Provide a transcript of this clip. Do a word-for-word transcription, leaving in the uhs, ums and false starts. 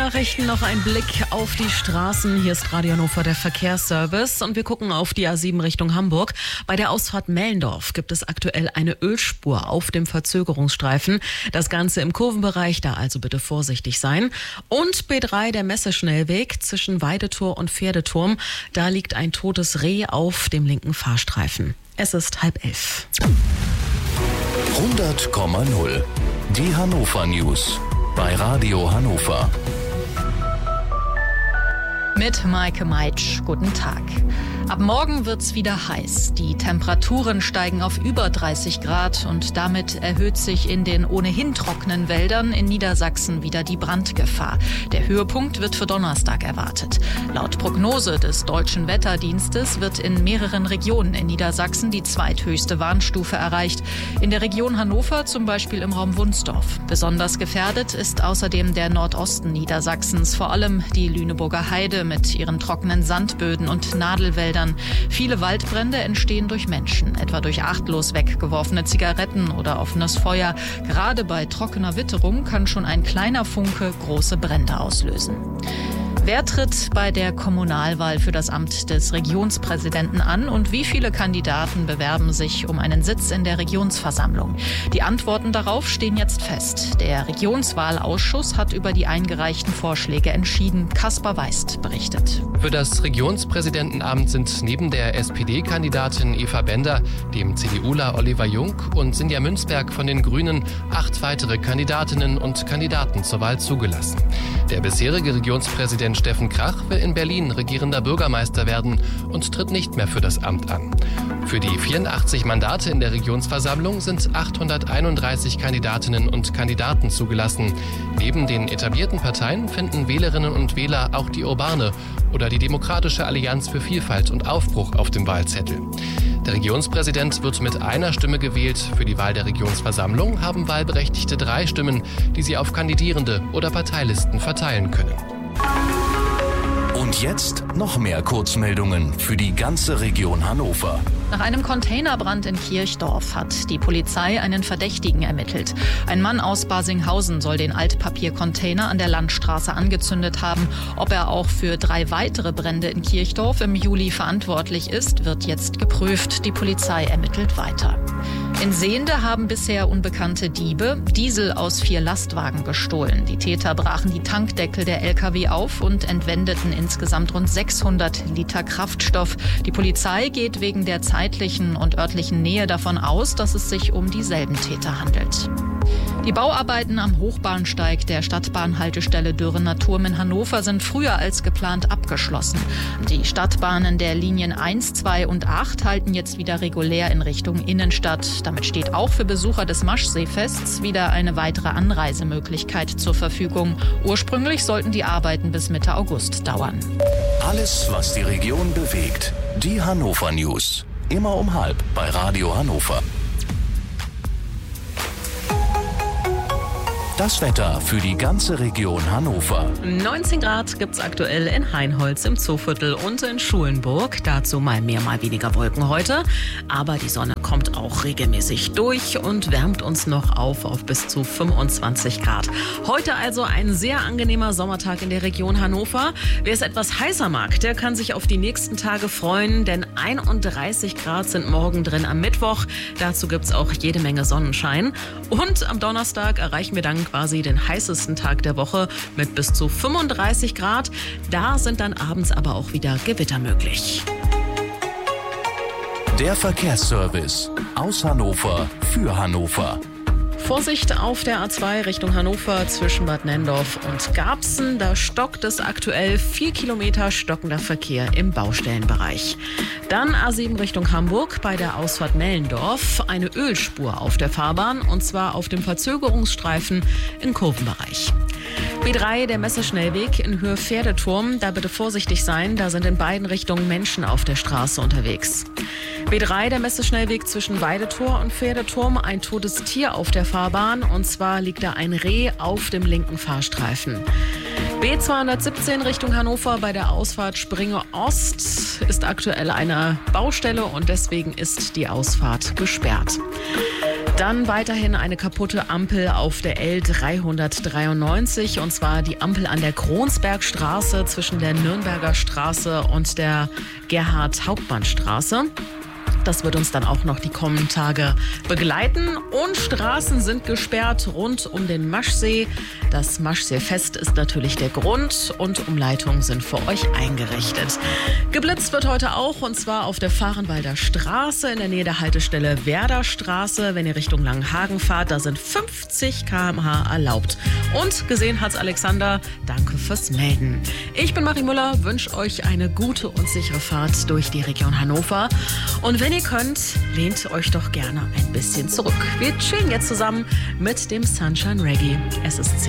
Nachrichten noch ein Blick auf die Straßen. Hier ist Radio Hannover, der Verkehrsservice. Und wir gucken auf die A sieben Richtung Hamburg. Bei der Ausfahrt Mellendorf gibt es aktuell eine Ölspur auf dem Verzögerungsstreifen. Das Ganze im Kurvenbereich, da also bitte vorsichtig sein. Und B drei, der Messeschnellweg zwischen Weidetor und Pferdeturm. Da liegt ein totes Reh auf dem linken Fahrstreifen. Es ist halb elf. hundert Komma null. Die Hannover News bei Radio Hannover. Mit Maike Meitsch. Guten Tag. Ab morgen wird's wieder heiß. Die Temperaturen steigen auf über dreißig Grad und damit erhöht sich in den ohnehin trockenen Wäldern in Niedersachsen wieder die Brandgefahr. Der Höhepunkt wird für Donnerstag erwartet. Laut Prognose des Deutschen Wetterdienstes wird in mehreren Regionen in Niedersachsen die zweithöchste Warnstufe erreicht. In der Region Hannover, zum Beispiel im Raum Wunsdorf. Besonders gefährdet ist außerdem der Nordosten Niedersachsens, vor allem die Lüneburger Heide mit ihren trockenen Sandböden und Nadelwäldern. Viele Waldbrände entstehen durch Menschen, etwa durch achtlos weggeworfene Zigaretten oder offenes Feuer. Gerade bei trockener Witterung kann schon ein kleiner Funke große Brände auslösen. Wer tritt bei der Kommunalwahl für das Amt des Regionspräsidenten an und wie viele Kandidaten bewerben sich um einen Sitz in der Regionsversammlung? Die Antworten darauf stehen jetzt fest. Der Regionswahlausschuss hat über die eingereichten Vorschläge entschieden. Kaspar Weist berichtet. Für das Regionspräsidentenamt sind neben der S P D-Kandidatin Eva Bender, dem CDUler Oliver Jung und Sinja Münzberg von den Grünen acht weitere Kandidatinnen und Kandidaten zur Wahl zugelassen. Der bisherige Regionspräsident Steffen Krach will in Berlin regierender Bürgermeister werden und tritt nicht mehr für das Amt an. Für die vierundachtzig Mandate in der Regionsversammlung sind achthunderteinunddreißig Kandidatinnen und Kandidaten zugelassen. Neben den etablierten Parteien finden Wählerinnen und Wähler auch die Urbane oder die Demokratische Allianz für Vielfalt und Aufbruch auf dem Wahlzettel. Der Regionspräsident wird mit einer Stimme gewählt. Für die Wahl der Regionsversammlung haben Wahlberechtigte drei Stimmen, die sie auf Kandidierende oder Parteilisten verteilen können. Und jetzt noch mehr Kurzmeldungen für die ganze Region Hannover. Nach einem Containerbrand in Kirchdorf hat die Polizei einen Verdächtigen ermittelt. Ein Mann aus Barsinghausen soll den Altpapiercontainer an der Landstraße angezündet haben. Ob er auch für drei weitere Brände in Kirchdorf im Juli verantwortlich ist, wird jetzt geprüft. Die Polizei ermittelt weiter. In Sehnde haben bisher unbekannte Diebe Diesel aus vier Lastwagen gestohlen. Die Täter brachen die Tankdeckel der L K W auf und entwendeten insgesamt rund sechshundert Liter Kraftstoff. Die Polizei geht wegen der zeitlichen und örtlichen Nähe davon aus, dass es sich um dieselben Täter handelt. Die Bauarbeiten am Hochbahnsteig der Stadtbahnhaltestelle Dürrener-Turm in Hannover sind früher als geplant abgeschlossen. Die Stadtbahnen der Linien eins, zwei und acht halten jetzt wieder regulär in Richtung Innenstadt. Damit steht auch für Besucher des Maschseefests wieder eine weitere Anreisemöglichkeit zur Verfügung. Ursprünglich sollten die Arbeiten bis Mitte August dauern. Alles, was die Region bewegt. Die Hannover News. Immer um halb bei Radio Hannover. Das Wetter für die ganze Region Hannover. neunzehn Grad gibt's aktuell in Hainholz im Zooviertel und in Schulenburg. Dazu mal mehr, mal weniger Wolken heute. Aber die Sonne kommt auch regelmäßig durch und wärmt uns noch auf auf bis zu fünfundzwanzig Grad. Heute also ein sehr angenehmer Sommertag in der Region Hannover. Wer es etwas heißer mag, der kann sich auf die nächsten Tage freuen, denn einunddreißig Grad sind morgen drin am Mittwoch. Dazu gibt's auch jede Menge Sonnenschein. Und am Donnerstag erreichen wir dann quasi den heißesten Tag der Woche mit bis zu fünfunddreißig Grad. Da sind dann abends aber auch wieder Gewitter möglich. Der Verkehrsservice aus Hannover für Hannover. Vorsicht auf der A zwei Richtung Hannover zwischen Bad Nenndorf und Garbsen. Da stockt es aktuell vier Kilometer stockender Verkehr im Baustellenbereich. Dann A sieben Richtung Hamburg bei der Ausfahrt Mellendorf. Eine Ölspur auf der Fahrbahn und zwar auf dem Verzögerungsstreifen im Kurvenbereich. B drei, der Messeschnellweg in Höhe Pferdeturm. Da bitte vorsichtig sein, da sind in beiden Richtungen Menschen auf der Straße unterwegs. B drei, der Messeschnellweg zwischen Weidetor und Pferdeturm. Ein totes Tier auf der Fahrbahn und zwar liegt da ein Reh auf dem linken Fahrstreifen. B zweihundertsiebzehn Richtung Hannover bei der Ausfahrt Springe Ost ist aktuell eine Baustelle und deswegen ist die Ausfahrt gesperrt. Dann weiterhin eine kaputte Ampel auf der L dreihundertdreiundneunzig, und zwar die Ampel an der Kronsbergstraße zwischen der Nürnberger Straße und der Gerhard-Hauptmann-Straße. Das wird uns dann auch noch die kommenden Tage begleiten. Und Straßen sind gesperrt rund um den Maschsee. Das Maschseefest ist natürlich der Grund und Umleitungen sind für euch eingerichtet. Geblitzt wird heute auch, und zwar auf der Vahrenwalder Straße in der Nähe der Haltestelle Werderstraße. Wenn ihr Richtung Langenhagen fahrt, da sind fünfzig Kilometer pro Stunde erlaubt. Und gesehen hat's Alexander. Danke fürs Melden. Ich bin Marie Müller, wünsche euch eine gute und sichere Fahrt durch die Region Hannover. Und wenn ihr könnt, lehnt euch doch gerne ein bisschen zurück. Wir chillen jetzt zusammen mit dem Sunshine Reggae. Es ist